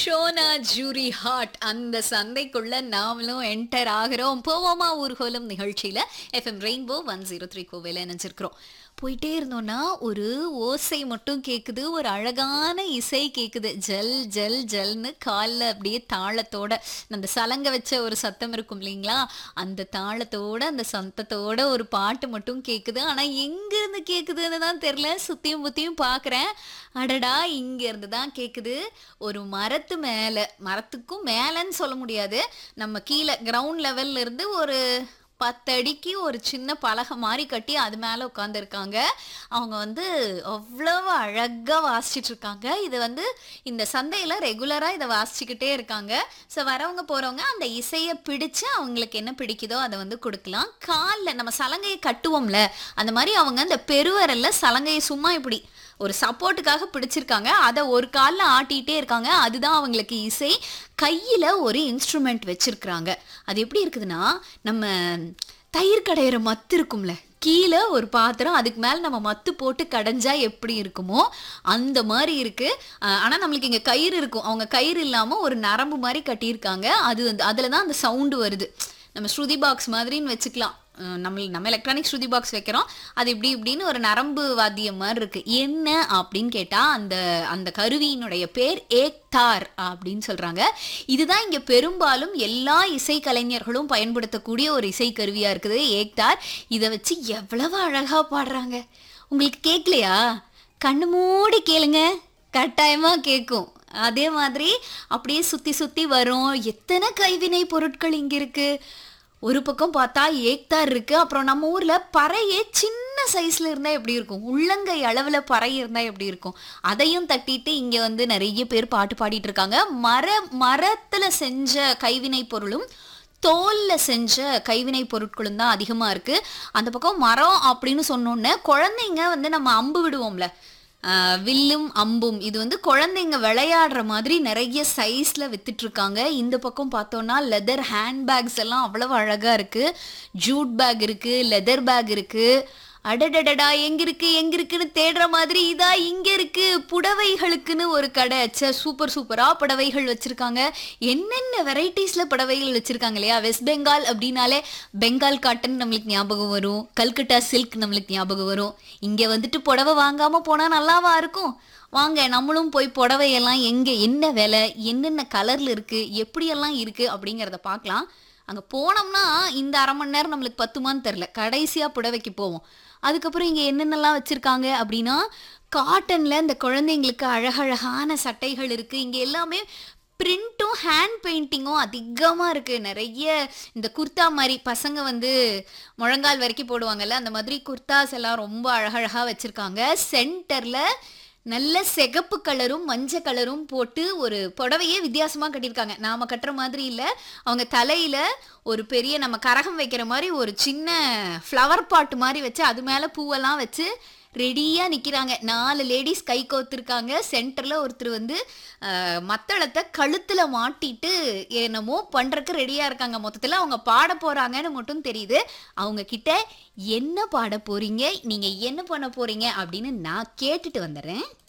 ஷோனா jury hot அந்த சந்தைக்குள்ள நாமளும் enter ஆகிறோம். போவோமா ஊர்கோலம் நிகழ்ச்சியில எஃப்எம் ரெயின்போ 103 கோவையில் நினைச்சிருக்கிறோம். போயிட்டே இருந்தோம்னா ஒரு ஓசை மட்டும் கேக்குது, ஒரு அழகான இசை கேக்குது. ஜல் ஜல் ஜல்னு காலில் அப்படியே தாளத்தோட அந்த சலங்க வச்ச ஒரு சத்தம் இருக்கும் இல்லைங்களா, அந்த தாளத்தோட அந்த சத்தத்தோட ஒரு பாட்டு மட்டும் கேக்குது. ஆனா எங்க இருந்து கேக்குதுன்னு தான் தெரியல. சுத்தியும் புத்தியும் பாக்குறேன், அடடா இங்க இருந்து தான் கேக்குது. ஒரு மரத்து மேல, மரத்துக்கும் மேலன்னு சொல்ல முடியாது, நம்ம கீழே கிரவுண்ட் லெவல்ல இருந்து ஒரு 10 அடிக்கு ஒரு சின்ன பலகை மாதிரி கட்டி அது மேலே உட்காந்துருக்காங்க. அவங்க வந்து அவ்வளவு அழகாக வாசிச்சுட்டு இருக்காங்க. இது வந்து இந்த சந்தையில் ரெகுலராக இதை வாசிச்சுக்கிட்டே இருக்காங்க. ஸோ வரவங்க போகிறவங்க அந்த இசையை பிடிச்சு அவங்களுக்கு என்ன பிடிக்குதோ அதை வந்து கொடுக்கலாம். காலில் நம்ம சலங்கையை கட்டுவோம்ல, அந்த மாதிரி அவங்க அந்த பெருவரல்ல சலங்கையை சும்மா இப்படி ஒரு சப்போர்ட்டுக்காக பிடிச்சிருக்காங்க. அதை ஒரு காலில் ஆட்டிகிட்டே இருக்காங்க. அதுதான் அவங்களுக்கு இசை. கையில் ஒரு இன்ஸ்ட்ருமெண்ட் வச்சிருக்கிறாங்க. அது எப்படி இருக்குதுன்னா, நம்ம தயிர் கடையிற மத்து இருக்கும்ல, கீழே ஒரு பாத்திரம், அதுக்கு மேலே நம்ம மத்து போட்டு கடைஞ்சா எப்படி இருக்குமோ அந்த மாதிரி இருக்கு. ஆனால் நம்மளுக்கு இங்கே கயிறு இருக்கும், அவங்க கயிறு இல்லாமல் ஒரு நரம்பு மாதிரி கட்டியிருக்காங்க. அது வந்து அதில் தான் அந்த சவுண்டு வருது. நம்ம ஸ்ருதி பாக்ஸ் மாதிரின்னு வச்சுக்கலாம். நம்ம எலக்ட்ரானிக் ஸ்ருதி பாக்ஸ் வைக்கிறோம், அது இப்படின்னு ஒரு நரம்பு வாத்தியம் மாதிரி இருக்கு. என்ன அப்படின்னு கேட்டா, அந்த அந்த கருவியினுடைய பேர் ஏக்தார் அப்படின்னு சொல்றாங்க. இதுதான் இங்க பெரும்பாலும் எல்லா இசை கலைஞர்களும் பயன்படுத்தக்கூடிய ஒரு இசை கருவியா இருக்குது ஏக்தார். இதை வச்சு எவ்வளவு அழகா பாடுறாங்க. உங்களுக்கு கேட்கலையா? கண்ணு மூடி கேளுங்க, கட்டாயமா கேட்கும். அதே மாதிரி அப்படியே சுத்தி சுத்தி வரும். எத்தனை கைவினை பொருட்கள் இங்க இருக்கு. ஒரு பக்கம் பார்த்தா ஏக்தார் இருக்கு. அப்புறம் நம்ம ஊர்ல பறையே சின்ன சைஸ்ல இருந்தா எப்படி இருக்கும், உள்ளங்கை அளவுல பறை இருந்தா எப்படி இருக்கும், அதையும் தட்டிட்டு இங்க வந்து நிறைய பேர் பாட்டு பாடிட்டு இருக்காங்க. மரத்துல செஞ்ச கைவினை பொருளும் தோல்ல செஞ்ச கைவினை பொருட்களும் தான் அதிகமா இருக்கு. அந்த பக்கம் மரம் அப்படின்னு சொன்னோன்னே குழந்தைங்க வந்து நம்ம அம்பு விடுவோம்ல, வில்லும் அம்பும், இது வந்து குழந்தைங்க விளையாடுற மாதிரி நிறைய சைஸ்ல வித்துட்டு இருக்காங்க. இந்த பக்கம் பார்த்தோம்னா லெதர் ஹேண்ட்பேக்ஸ் எல்லாம் அவ்வளவு அழகா இருக்கு. ஜூட் பேக் இருக்கு, லெதர் பேக் இருக்கு. அடடடடா எங்க இருக்குன்னு தேடுற மாதிரி இதா இங்க இருக்கு. புடவைகளுக்குன்னு ஒரு கடை, சூப்பரா புடவைகள் வச்சிருக்காங்க. என்னென்ன வெரைட்டிஸ்ல புடவைகள் வச்சிருக்காங்க இல்லையா. வெஸ்ட் பெங்கால் அப்படின்னாலே பெங்கால் காட்டன் நம்மளுக்கு ஞாபகம் வரும், கல்கட்டா சில்க் நம்மளுக்கு ஞாபகம் வரும். இங்க வந்துட்டு புடவை வாங்காம போனா நல்லாவா இருக்கும்? வாங்க நம்மளும் போய் புடவையெல்லாம் எங்க என்ன விலை, என்னென்ன கலர்ல இருக்கு, எப்படியெல்லாம் இருக்கு அப்படிங்கிறத பார்க்கலாம். அங்கே போனோம்னா இந்த அரை மணி நேரம் நம்மளுக்கு பத்துமான்னு தெரில. கடைசியாக புடவைக்கு போவோம். அதுக்கப்புறம் இங்கே என்னென்னலாம் வச்சுருக்காங்க அப்படின்னா, காட்டனில் இந்த குழந்தைங்களுக்கு அழகழகான சட்டைகள் இருக்குது. இங்கே எல்லாமே பிரிண்ட்டும் ஹேண்ட் பெயிண்டிங்கும் அதிகமாக இருக்குது. நிறைய இந்த குர்தா மாதிரி பசங்க வந்து முழங்கால் வரைக்கும் போடுவாங்கல்ல, அந்த மாதிரி குர்தாஸ் எல்லாம் ரொம்ப அழகழகாக வச்சுருக்காங்க. சென்டரில் நல்ல சிகப்பு கலரும் மஞ்சள் கலரும் போட்டு ஒரு புடவையே வித்தியாசமாக கட்டியிருக்காங்க. நாம் கட்டுற மாதிரி இல்லை. அவங்க தலையில் ஒரு பெரிய நம்ம கரகம் வைக்கிற மாதிரி ஒரு சின்ன ஃப்ளவர் பாட்டு மாதிரி வச்சு அது மேலே பூவெல்லாம் வச்சு ரெடியாக நிற்கிறாங்க. 4 லேடிஸ் கை கோத்துருக்காங்க. சென்டரில் ஒருத்தர் வந்து மத்தளத்தை கழுத்தில் மாட்டிட்டு என்னமோ பண்ணுறக்கு ரெடியாக இருக்காங்க. மொத்தத்தில் அவங்க பாட போகிறாங்கன்னு மட்டும் தெரியுது. அவங்க கிட்ட என்ன பாட போகிறீங்க, நீங்கள் என்ன பண்ண போகிறீங்க அப்படின்னு நான் கேட்டுட்டு வந்துடுறேன்.